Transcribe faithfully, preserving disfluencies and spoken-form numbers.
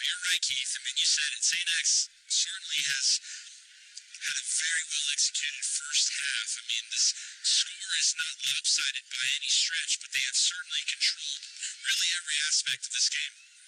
you're right, Keith. I mean, you said it. Saint X certainly has had a very well executed first half. I mean, this score is not lopsided by any stretch, but they have certainly controlled really every aspect of this game.